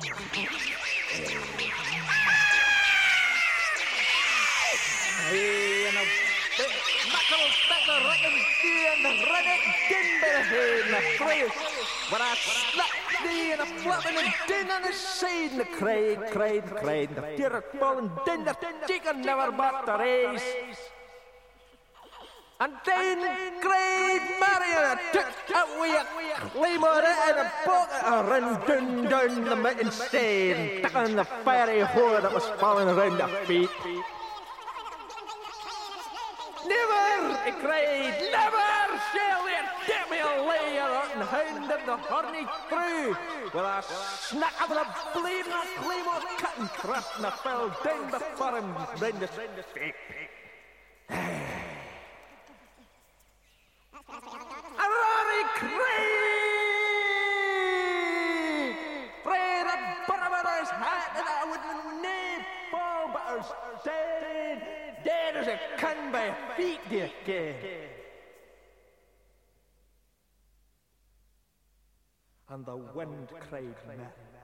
En een makkel stekker rekken die en de redden dimmer heen naar vrees. Waar hij slap die en de flappen en din aan de zijde. De kreeg. De tierk ballen din, de chicken never but the race. En dan kreeg Marion tuk away klimmer en een poker en dun met een steen. Takken de fiery hoor dat was falling around the feet. Never, ik kreeg, never shall it get me a layer and hound of the horny crew. With a snack of the bleeding claymore cut and thrust and fell down before him, round the feet. A Rory Craig! Fred a Barber's hat and I would name fall but her dead as a can by feet, dear kid. And the wind cried,